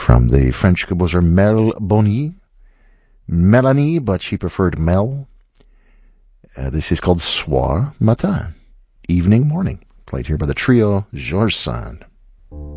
from the French composer Mel Bonny. Melanie, but she preferred Mel. This is called Soir Matin, Evening Morning, played here by the trio Georges Sand.